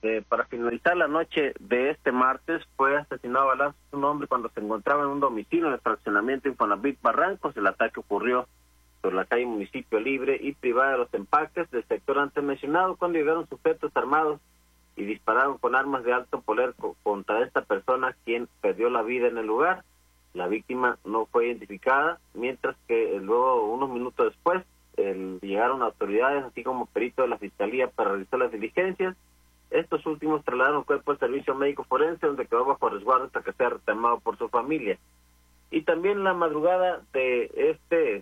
Para finalizar la noche de este martes, fue asesinado a balazos un hombre cuando se encontraba en un domicilio en el fraccionamiento Infonavit Barrancos. El ataque ocurrió sobre la calle Municipio Libre y Privada de los Empaques del sector antes mencionado, cuando llegaron sujetos armados y dispararon con armas de alto poder contra esta persona, quien perdió la vida en el lugar. La víctima no fue identificada, mientras que luego, unos minutos después, llegaron autoridades, así como peritos de la Fiscalía, para realizar las diligencias. Estos últimos trasladaron el cuerpo al servicio médico forense, donde quedó bajo resguardo hasta que sea reclamado por su familia. Y también la madrugada de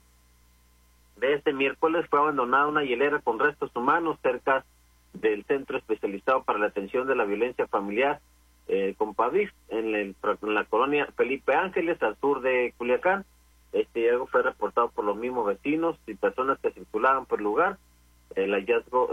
este miércoles fue abandonada una hielera con restos humanos cerca del Centro Especializado para la Atención de la Violencia Familiar, Compadif, en la colonia Felipe Ángeles, al sur de Culiacán. Este hallazgo fue reportado por los mismos vecinos y personas que circulaban por el lugar. El hallazgo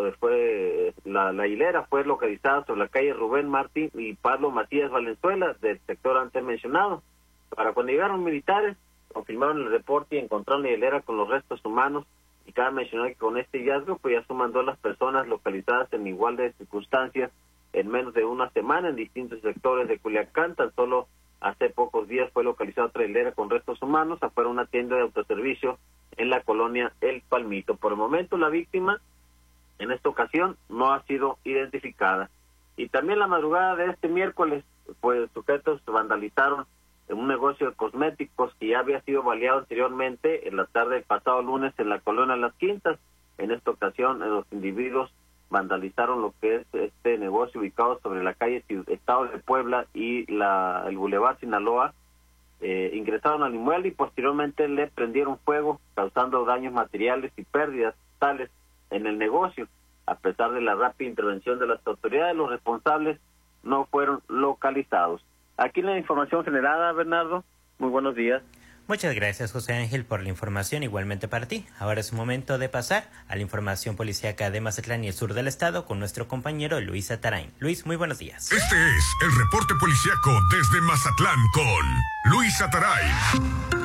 la hilera fue localizada sobre la calle Rubén Martín y Pablo Matías Valenzuela, del sector antes mencionado. Para cuando llegaron militares, confirmaron el reporte y encontraron la hilera con los restos humanos. Y cabe mencionar que con este hallazgo pues ya suman 2 las personas localizadas en igual de circunstancias en menos de una semana en distintos sectores de Culiacán. Tan solo hace pocos días fue localizada otra hilera con restos humanos afuera de una tienda de autoservicio en la colonia El Palmito. Por el momento la víctima en esta ocasión no ha sido identificada. Y también la madrugada de este miércoles, pues sujetos vandalizaron en un negocio de cosméticos que ya había sido baleado anteriormente en la tarde del pasado lunes en la colonia Las Quintas. En esta ocasión los individuos vandalizaron lo que es este negocio ubicado sobre la calle Estado de Puebla y el Boulevard Sinaloa. Ingresaron al inmueble y posteriormente le prendieron fuego, causando daños materiales y pérdidas totales en el negocio. A pesar de la rápida intervención de las autoridades, los responsables no fueron localizados. Aquí la información generada, Bernardo. Muy buenos días. Muchas gracias, José Ángel, por la información, igualmente para ti. Ahora es momento de pasar a la información policíaca de Mazatlán y el sur del estado con nuestro compañero Luis Atarain. Luis, muy buenos días. Este es el reporte policíaco desde Mazatlán con Luis Atarain.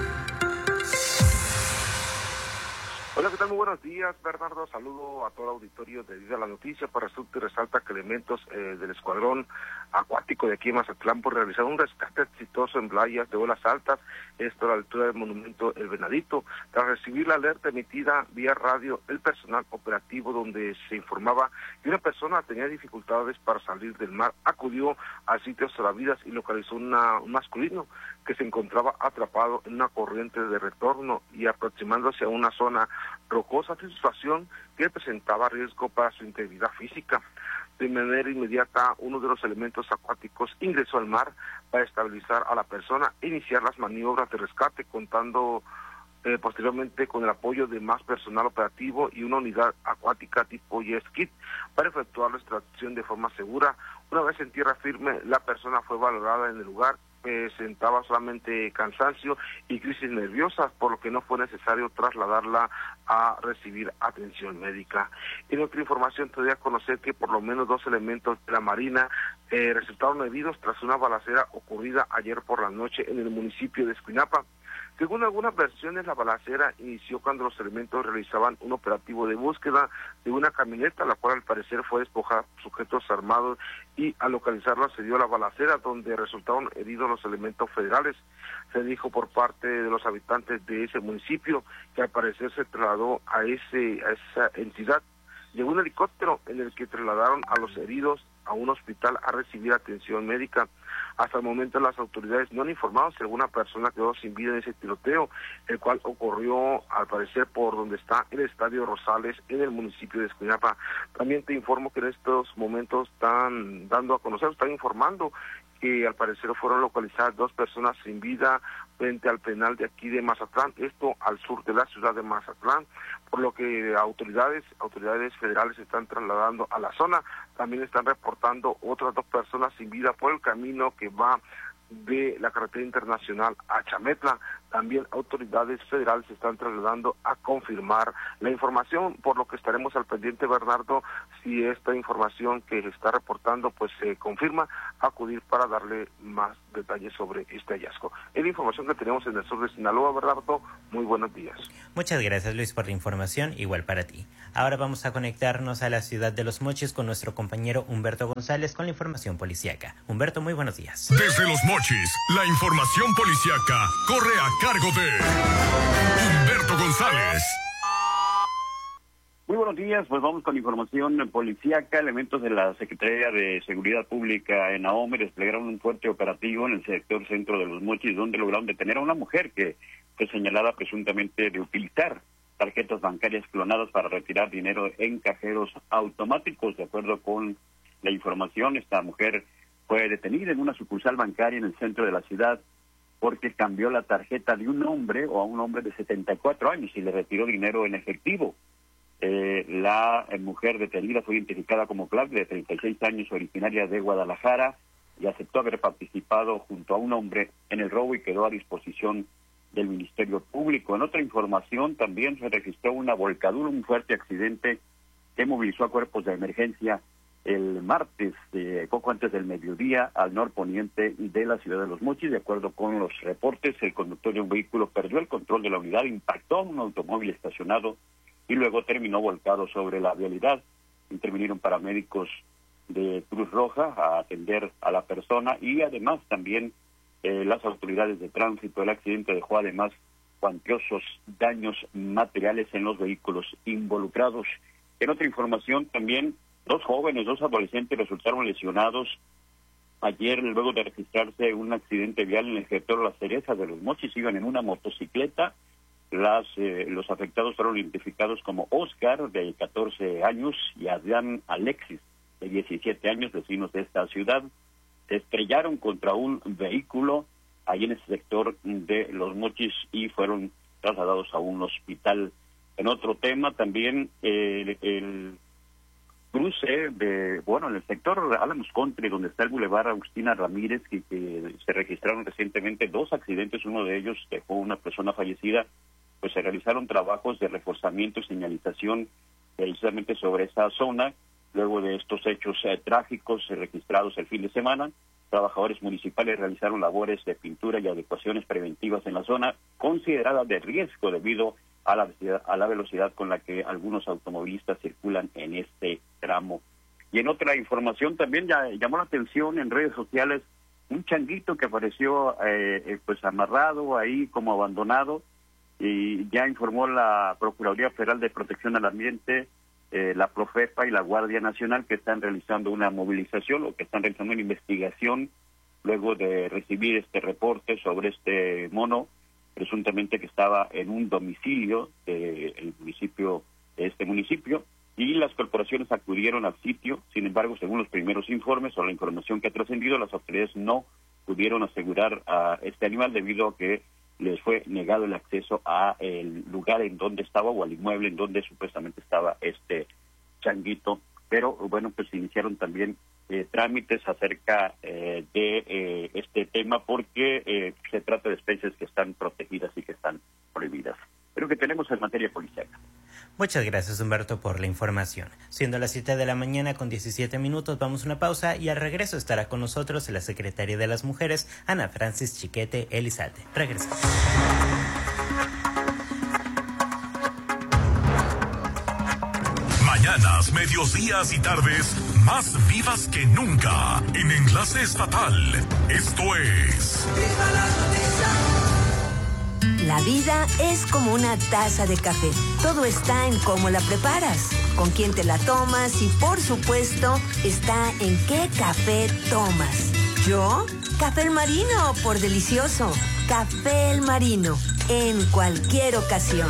Hola, ¿qué tal? Muy buenos días, Bernardo. Saludo a todo el auditorio de Día la Noticia. Para resulta y resalta que elementos del escuadrón acuático de aquí en Mazatlán por realizar un rescate exitoso en playas de olas altas, esto a la altura del monumento El Venadito. Tras recibir la alerta emitida vía radio, el personal operativo donde se informaba que una persona tenía dificultades para salir del mar, acudió al sitio salvavidas y localizó un masculino que se encontraba atrapado en una corriente de retorno y aproximándose a una zona rocosa, situación que presentaba riesgo para su integridad física. De manera inmediata, uno de los elementos acuáticos ingresó al mar para estabilizar a la persona e iniciar las maniobras de rescate, contando posteriormente con el apoyo de más personal operativo y una unidad acuática tipo jet ski para efectuar la extracción de forma segura. Una vez en tierra firme, la persona fue valorada en el lugar. Presentaba solamente cansancio y crisis nerviosas, por lo que no fue necesario trasladarla a recibir atención médica. En otra información, te doy a conocer que por lo menos 2 elementos de la Marina resultaron heridos tras una balacera ocurrida ayer por la noche en el municipio de Escuinapa. Según algunas versiones, la balacera inició cuando los elementos realizaban un operativo de búsqueda de una camioneta, la cual al parecer fue despojada por sujetos armados, y al localizarla se dio la balacera donde resultaron heridos los elementos federales. Se dijo por parte de los habitantes de ese municipio que al parecer se trasladó a esa entidad. Llegó un helicóptero en el que trasladaron a los heridos a un hospital a recibir atención médica. Hasta el momento las autoridades no han informado si alguna persona quedó sin vida en ese tiroteo, el cual ocurrió al parecer por donde está el Estadio Rosales en el municipio de Escuinapa. También te informo que en estos momentos están informando que al parecer fueron localizadas 2 personas sin vida frente al penal de aquí de Mazatlán, esto al sur de la ciudad de Mazatlán, por lo que autoridades federales se están trasladando a la zona. También están reportando otras 2 personas sin vida por el camino que va de la carretera internacional a Chametla. También autoridades federales se están trasladando a confirmar la información, por lo que estaremos al pendiente, Bernardo, si esta información que se está reportando pues se confirma. acudir para darle más detalles sobre este hallazgo. Es la información que tenemos en el sur de Sinaloa, Bernardo. Muy buenos días. Muchas gracias, Luis, por la información, igual para ti. Ahora vamos a conectarnos a la ciudad de Los Mochis con nuestro compañero Humberto González con la información policíaca. Humberto, muy buenos días. Desde Los Mochis, la información policíaca corre a cargo de Humberto González. Muy buenos días, pues vamos con información policíaca. Elementos de la Secretaría de Seguridad Pública en Ahome desplegaron un fuerte operativo en el sector centro de Los Mochis, donde lograron detener a una mujer que fue señalada presuntamente de utilizar tarjetas bancarias clonadas para retirar dinero en cajeros automáticos. De acuerdo con la información, esta mujer fue detenida en una sucursal bancaria en el centro de la ciudad porque cambió la tarjeta de un hombre o a un hombre de 74 años y le retiró dinero en efectivo. La mujer detenida fue identificada como Claudia, de 36 años, originaria de Guadalajara, y aceptó haber participado junto a un hombre en el robo y quedó a disposición del Ministerio Público. En otra información también se registró una volcadura, un fuerte accidente que movilizó a cuerpos de emergencia el martes, poco antes del mediodía, al norponiente de la ciudad de Los Mochis. De acuerdo con los reportes, el conductor de un vehículo perdió el control de la unidad, impactó a un automóvil estacionado y luego terminó volcado sobre la vialidad. Intervinieron paramédicos de Cruz Roja a atender a la persona y además también las autoridades de tránsito. El accidente dejó además cuantiosos daños materiales en los vehículos involucrados. En otra información también, dos adolescentes resultaron lesionados ayer luego de registrarse un accidente vial en el sector Las Cerezas de Los Mochis. Iban en una motocicleta. Los afectados fueron identificados como Oscar, de 14 años, y Adrián Alexis, de 17 años, vecinos de esta ciudad. Se estrellaron contra un vehículo ahí en ese sector de Los Mochis y fueron trasladados a un hospital. En otro tema también, el cruce en el sector Álamos Country, donde está el Boulevard Agustina Ramírez, que se registraron recientemente dos accidentes. Uno de ellos dejó una persona fallecida. Pues se realizaron trabajos de reforzamiento y señalización precisamente sobre esa zona. Luego de estos hechos trágicos registrados el fin de semana, trabajadores municipales realizaron labores de pintura y adecuaciones preventivas en la zona, considerada de riesgo debido a la velocidad con la que algunos automovilistas circulan en este tramo. Y en otra información también llamó la atención en redes sociales un changuito que apareció pues amarrado ahí como abandonado. Y ya informó la Procuraduría Federal de Protección al Ambiente, la Profepa y la Guardia Nacional que están realizando una movilización o que están realizando una investigación luego de recibir este reporte sobre este mono, presuntamente que estaba en un domicilio de este municipio, y las corporaciones acudieron al sitio. Sin embargo, según los primeros informes o la información que ha trascendido, las autoridades no pudieron asegurar a este animal debido a que les fue negado el acceso a el lugar en donde estaba o al inmueble en donde supuestamente estaba este changuito. Pero bueno, pues se iniciaron también trámites acerca de este tema porque se trata de especies que están protegidas y que están prohibidas. Pero que tenemos en materia policial. Muchas gracias, Humberto, por la información. Siendo las 7 de la mañana con 17 minutos, vamos a una pausa y al regreso estará con nosotros la secretaria de las Mujeres, Ana Francis Chiquete Elizalde. Regresamos. Mañanas, medios, días y tardes más vivas que nunca en Enlace Estatal. Esto es ¡Viva las noticias! La vida es como una taza de café. Todo está en cómo la preparas, con quién te la tomas y, por supuesto, está en qué café tomas. ¿Yo? Café El Marino, por delicioso. Café El Marino, en cualquier ocasión.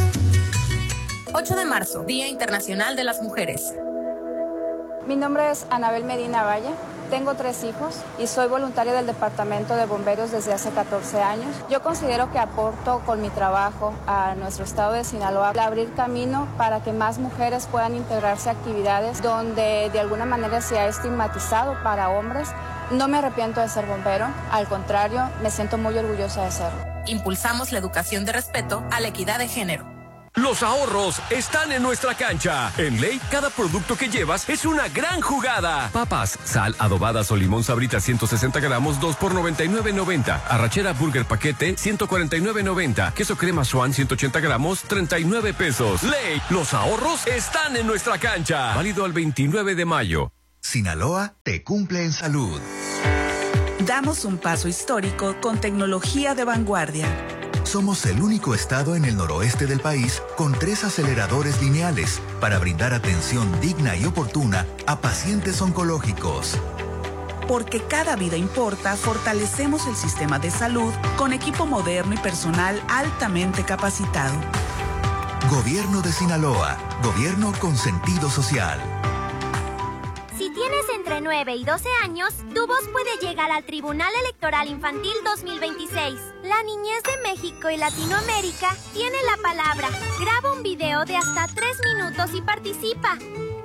8 de marzo, Día Internacional de las Mujeres. Mi nombre es Anabel Medina Valle. Tengo 3 hijos y soy voluntaria del Departamento de Bomberos desde hace 14 años. Yo considero que aporto con mi trabajo a nuestro estado de Sinaloa a abrir camino para que más mujeres puedan integrarse a actividades donde de alguna manera se ha estigmatizado para hombres. No me arrepiento de ser bombero, al contrario, me siento muy orgullosa de serlo. Impulsamos la educación de respeto a la equidad de género. Los ahorros están en nuestra cancha. En Ley, cada producto que llevas es una gran jugada. Papas, sal, adobadas o limón Sabritas 160 gramos, 2 por $99.90. Arrachera Burger Paquete, 149.90. Queso crema Swan, 180 gramos, 39 pesos. Ley, los ahorros están en nuestra cancha. Válido al 29 de mayo. Sinaloa te cumple en salud. Damos un paso histórico con tecnología de vanguardia. Somos el único estado en el noroeste del país con 3 aceleradores lineales para brindar atención digna y oportuna a pacientes oncológicos. Porque cada vida importa, fortalecemos el sistema de salud con equipo moderno y personal altamente capacitado. Gobierno de Sinaloa, gobierno con sentido social. Si tienes entre 9 y 12 años, tu voz puede llegar al Tribunal Electoral Infantil 2026. La niñez de México y Latinoamérica tiene la palabra. Graba un video de hasta 3 minutos y participa.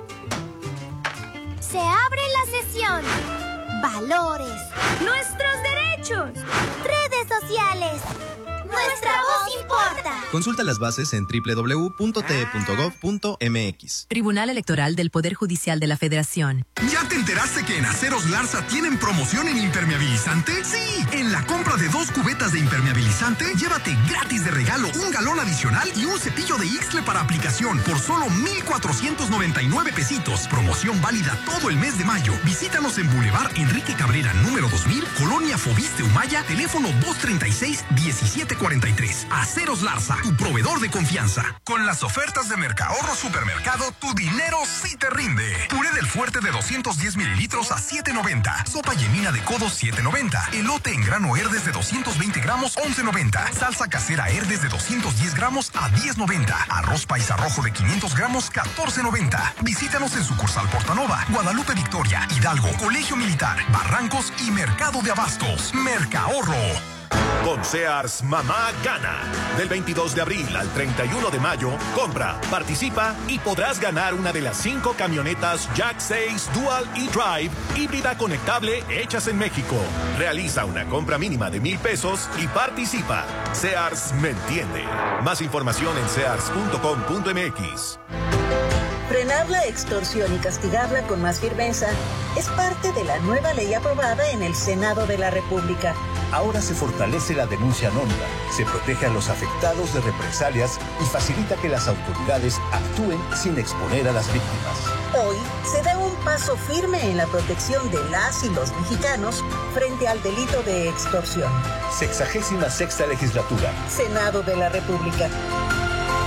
Se abre la sesión. Valores. Nuestros derechos. Redes sociales. Nuestra voz importa. Consulta las bases en www.te.gov.mx. Tribunal Electoral del Poder Judicial de la Federación. ¿Ya te enteraste que en Aceros Larza tienen promoción en impermeabilizante? Sí, en la compra de 2 cubetas de impermeabilizante, llévate gratis de regalo un galón adicional y un cepillo de Ixtle para aplicación por solo 1,499 pesitos. Promoción válida todo el mes de mayo. Visítanos en Boulevard Enrique Cabrera, número 2000, Colonia Fobiste Humaya, teléfono 236-1743. Aceros Larza, tu proveedor de confianza. Con las ofertas de Mercahorro Supermercado, tu dinero sí te rinde. Puré del Fuerte de 210 mililitros a $7.90. Sopa yemina de codo $7.90. Elote en grano Herdes de 220 gramos $11.90. Salsa casera Herdes de 210 gramos a $10.90. Arroz paisa rojo de 500 gramos $14.90. Visítanos en sucursal Portanova, Guadalupe Victoria, Hidalgo, Colegio Militar, Barrancos y Mercado de Abastos. Mercahorro. Con Sears, mamá gana. Del 22 de abril al 31 de mayo, compra, participa y podrás ganar una de las 5 camionetas Jack 6 Dual e-Drive híbrida conectable hechas en México. Realiza una compra mínima de $1,000 y participa. Sears me entiende. Más información en sears.com.mx. Frenar la extorsión y castigarla con más firmeza es parte de la nueva ley aprobada en el Senado de la República. Ahora se fortalece la denuncia anónima, se protege a los afectados de represalias y facilita que las autoridades actúen sin exponer a las víctimas. Hoy se da un paso firme en la protección de las y los mexicanos frente al delito de extorsión. 66ª legislatura. Senado de la República.